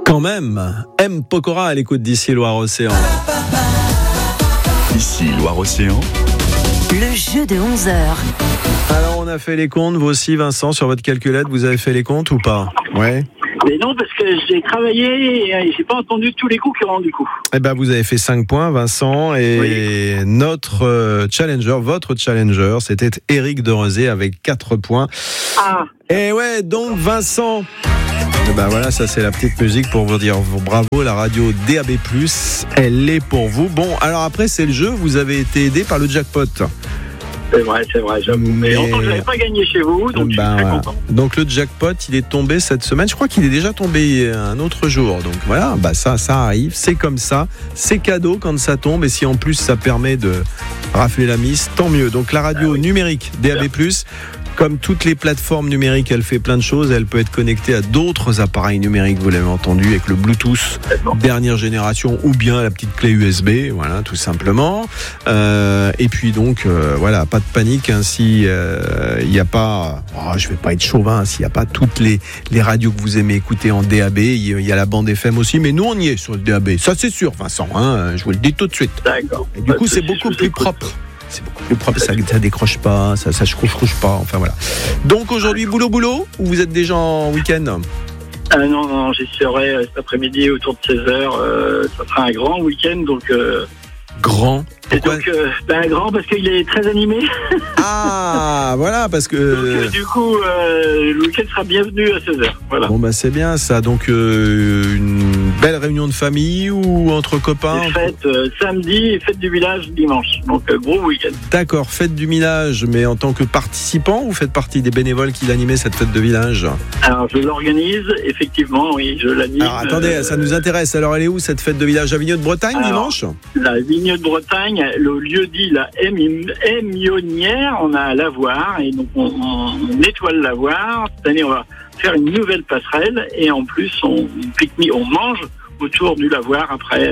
Quand même, M. Pokora à l'écoute d'ici Loire-Océan. Ici Loire-Océan. Le jeu de 11h. Alors on a fait les comptes, vous aussi Vincent, sur votre calculette, vous avez fait les comptes ou pas? Ouais. Mais non, parce que j'ai travaillé et j'ai pas entendu tous les concurrents du coup. Eh ben vous avez fait 5 points Vincent, et oui. Notre challenger, votre challenger, c'était Éric Derezé avec 4 points. Ah. Et ouais, donc Vincent, ben voilà, ça c'est la petite musique pour vous dire bravo, la radio DAB+, elle est pour vous. Bon, alors après c'est le jeu, vous avez été aidé par le jackpot. C'est vrai, j'avoue. Mais longtemps que je n'avais pas gagné chez vous, donc je suis très content. Donc le jackpot, il est tombé cette semaine. Je crois qu'il est déjà tombé un autre jour. Donc voilà, ça arrive, c'est comme ça. C'est cadeau quand ça tombe. Et si en plus ça permet de rafler la mise, tant mieux. Donc la radio numérique DAB+, comme toutes les plateformes numériques, elle fait plein de choses. Elle peut être connectée à d'autres appareils numériques, vous l'avez entendu, avec le Bluetooth dernière génération ou bien la petite clé USB, voilà, tout simplement. Et puis donc, voilà, pas de panique, hein, si il n'y a pas, je vais pas être chauvin, s'il n'y a pas toutes les radios que vous aimez écouter en DAB, il y a la bande FM aussi, mais nous on y est sur le DAB, ça c'est sûr Vincent, hein, je vous le dis tout de suite. D'accord. Et du coup c'est beaucoup plus propre. C'est beaucoup plus propre, ça décroche pas, ça se couche pas, enfin voilà. Donc aujourd'hui, boulot, ou vous êtes déjà en week-end? Non, j'y serai cet après-midi autour de 16h, ça sera un grand week-end, donc... Grand. Pourquoi? Et donc, grand parce qu'il est très animé. Ah, voilà, parce que... Donc, du coup, le week-end sera bienvenu à 16h. Voilà. Bon, c'est bien ça. Donc, une belle réunion de famille ou entre copains? Fête samedi et fête du village dimanche. Donc, gros week-end. D'accord, fête du village, mais en tant que participant, ou faites partie des bénévoles qui l'animaient cette fête de village? Alors, je l'organise, effectivement, oui, je l'anime. Alors, attendez, ça nous intéresse. Alors, elle est où cette fête de village? À Vigneux-de-Bretagne, dimanche? La Vigneux-de-Bretagne. Le lieu dit la Émionnière, on a Lavoir et donc on nettoie le Lavoir. Cette année on va faire une nouvelle passerelle et en plus on mange autour du Lavoir. Après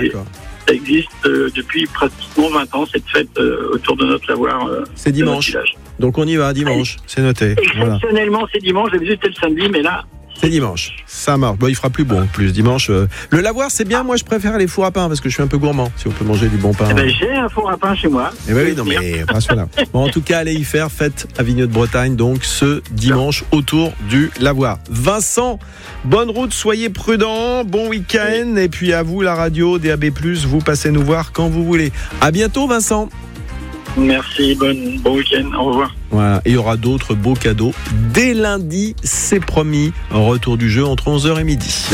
ça existe depuis pratiquement 20 ans cette fête autour de notre Lavoir. C'est dimanche, donc on y va dimanche, c'est noté. Exceptionnellement voilà. C'est dimanche, d'habitude c'était le samedi mais là c'est dimanche, ça marche. Bon, il fera plus bon en plus dimanche. Le Lavoir, c'est bien. Moi, je préfère les fours à pain parce que je suis un peu gourmand. Si on peut manger du bon pain. J'ai un four à pain chez moi. Oui, non mais pas celui-là. Bon, en tout cas, allez y faire. Fête à Vigneux-de-Bretagne, donc ce dimanche autour du Lavoir. Vincent, bonne route, soyez prudents, bon week-end. Et puis à vous, la radio DAB+, vous passez nous voir quand vous voulez. À bientôt, Vincent. Merci, bon week-end, au revoir. Voilà, et il y aura d'autres beaux cadeaux dès lundi, c'est promis. Retour du jeu entre 11h et midi.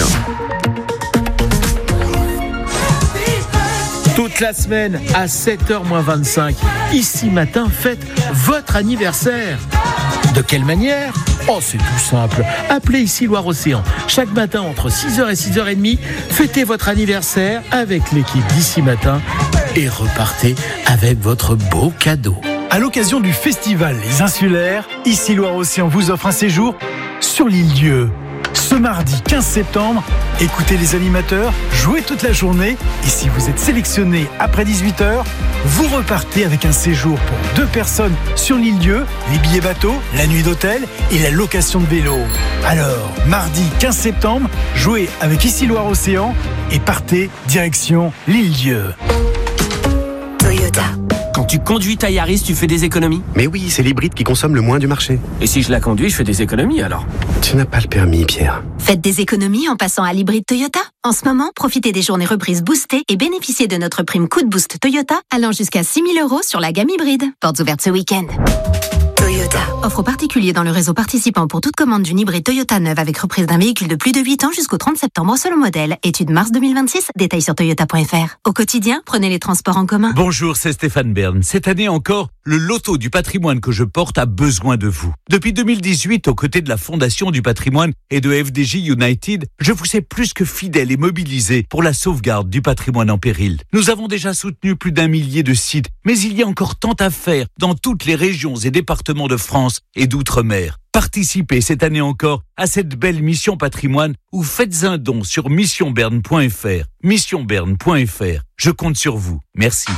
Toute la semaine à 7h-25, ici matin, faites votre anniversaire. De quelle manière? C'est tout simple. Appelez ici Loire-Océan. Chaque matin entre 6h et 6h30, fêtez votre anniversaire avec l'équipe d'ici matin et repartez avec votre beau cadeau. À l'occasion du festival Les Insulaires, ici Loire-Océan vous offre un séjour sur l'île Dieu. Ce mardi 15 septembre, écoutez les animateurs, jouez toute la journée et si vous êtes sélectionné après 18h, vous repartez avec un séjour pour 2 personnes sur l'île Dieu, les billets bateau, la nuit d'hôtel et la location de vélo. Alors, mardi 15 septembre, jouez avec ici Loire-Océan et partez direction l'île Dieu. Toyota. Quand tu conduis ta Yaris, tu fais des économies? Mais oui, c'est l'hybride qui consomme le moins du marché. Et si je la conduis, je fais des économies alors? Tu n'as pas le permis, Pierre. Faites des économies en passant à l'hybride Toyota. En ce moment, profitez des journées reprises boostées et bénéficiez de notre prime coup de boost Toyota allant jusqu'à 6 000 € sur la gamme hybride. Portes ouvertes ce week-end. Toyota. Offre aux particuliers dans le réseau participant pour toute commande d'une hybride Toyota neuve avec reprise d'un véhicule de plus de 8 ans jusqu'au 30 septembre selon modèle. Étude mars 2026. Détails sur toyota.fr. Au quotidien, prenez les transports en commun. Bonjour, c'est Stéphane Bern. Cette année encore, le loto du patrimoine que je porte a besoin de vous. Depuis 2018, aux côtés de la Fondation du patrimoine et de FDJ United, je vous sais plus que fidèle et mobilisé pour la sauvegarde du patrimoine en péril. Nous avons déjà soutenu plus d'1 millier de sites, mais il y a encore tant à faire dans toutes les régions et départements de France et d'outre-mer. Participez cette année encore à cette belle mission patrimoine ou faites un don sur missionberne.fr. Missionberne.fr. Je compte sur vous. Merci.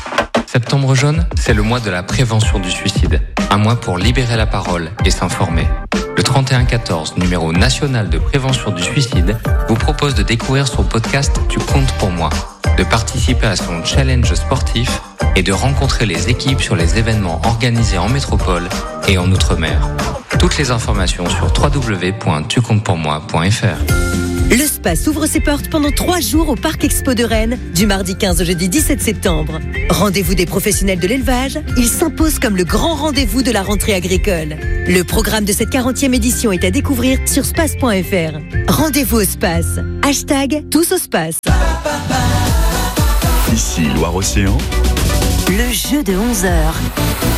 Septembre jaune, c'est le mois de la prévention du suicide. Un mois pour libérer la parole et s'informer. Le 3114, numéro national de prévention du suicide, vous propose de découvrir son podcast « Tu comptes pour moi », de participer à son challenge sportif et de rencontrer les équipes sur les événements organisés en métropole et en Outre-mer. Toutes les informations sur www.tucomptespourmoi.fr. Le SPAS ouvre ses portes pendant 3 jours au Parc Expo de Rennes, du mardi 15 au jeudi 17 septembre. Rendez-vous des professionnels de l'élevage, il s'impose comme le grand rendez-vous de la rentrée agricole. Le programme de cette 40e édition est à découvrir sur spas.fr. Rendez-vous au SPAS. #tous au SPAS. Ici Loire-Océan. Le jeu de 11h.